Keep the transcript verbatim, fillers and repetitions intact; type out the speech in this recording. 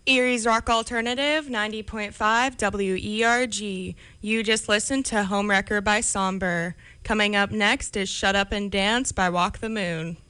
Erie's Rock Alternative, ninety point five W E R G. You just listened to Homewrecker by Somber. Coming up next is Shut Up and Dance by Walk the Moon.